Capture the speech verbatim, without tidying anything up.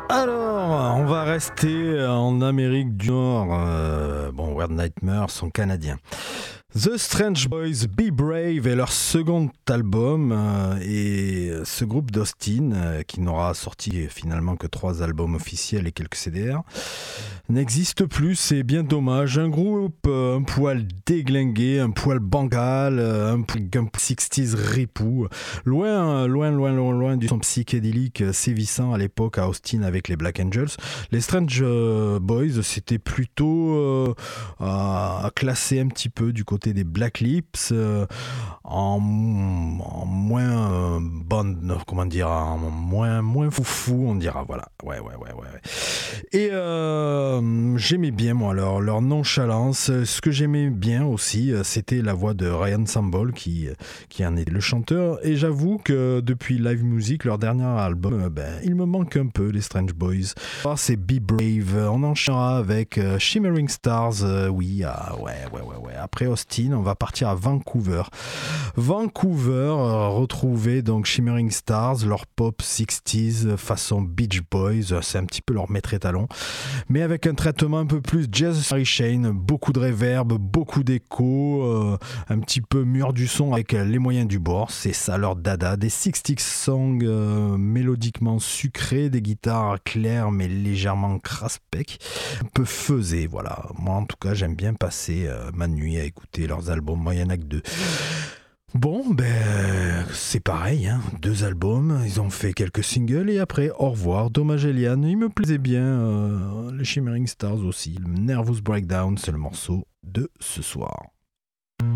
Alors, on va rester en Amérique du Nord. Euh, bon, Weird Nightmares sont canadiens. The Strange Boys, Be Brave est leur second album euh, et ce groupe d'Austin, euh, qui n'aura sorti finalement que trois albums officiels et quelques C D R, n'existe plus, c'est bien dommage. Un groupe euh, un poil déglingué, un poil bangal, euh, un, un soixante ripou, loin, loin, loin, loin, loin du son psychédélique euh, sévissant à l'époque à Austin avec les Black Angels. Les Strange euh, Boys, c'était plutôt euh, à, à classer un petit peu du côté des Black Lips, euh, en, en moins euh, bonne, comment dire, en moins, moins foufou, on dira, voilà. Ouais, ouais, ouais, ouais. Et euh, j'aimais bien, moi, leur, leur nonchalance. Ce que j'aimais bien aussi, c'était la voix de Ryan Sambol, qui, qui en est le chanteur. Et j'avoue que depuis Live Music, leur dernier album, ben, il me manque un peu, les Strange Boys. Alors, c'est Be Brave. On enchaînera avec euh, Shimmering Stars. Euh, oui, ah, ouais, ouais, ouais, ouais. Après Austin, on va partir à Vancouver. Vancouver, euh, retrouver donc Shimmering Stars, leur pop soixante façon Beach Boys. C'est un petit peu leur maître étalon, mais avec un traitement un peu plus jazz Harry Shane, beaucoup de reverb, beaucoup d'écho, euh, un petit peu mur du son avec les moyens du bord. C'est ça leur dada, des soixante songs euh, mélodiquement sucrés, des guitares claires mais légèrement craspec, un peu faisé, voilà. Moi en tout cas j'aime bien passer euh, ma nuit à écouter leurs albums, moi il y en a que deux. Bon, ben, c'est pareil, hein. Deux albums, ils ont fait quelques singles et après, au revoir. Dommage Eliane, il me plaisait bien, euh, les Shimmering Stars aussi. Le Nervous Breakdown, c'est le morceau de ce soir.